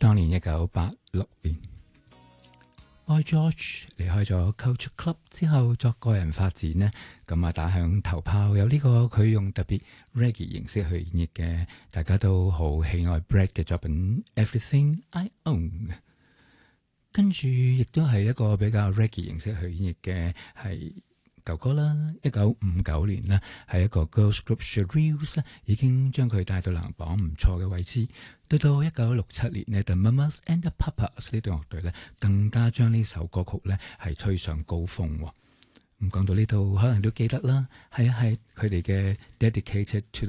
當年1986年，Boy George 離開咗 Culture Club 之後作個人發展呢，咁打響頭炮有呢個佢用特別 reggae 形式去演繹嘅，大家都好喜愛 Brad 嘅作品 Everything I Own。跟住亦都係一個比較 reggae 形式去演繹嘅係舊歌啦。1959年呢，係一個 girls group Shrews 已經將佢帶到能榜唔錯嘅位置。到1967年呢 The Mamas and the Papas 呢隊樂隊呢，更加將呢首歌曲呢係推上高峰。咁講到呢度，可能都記得啦，係佢哋嘅 Dedicated to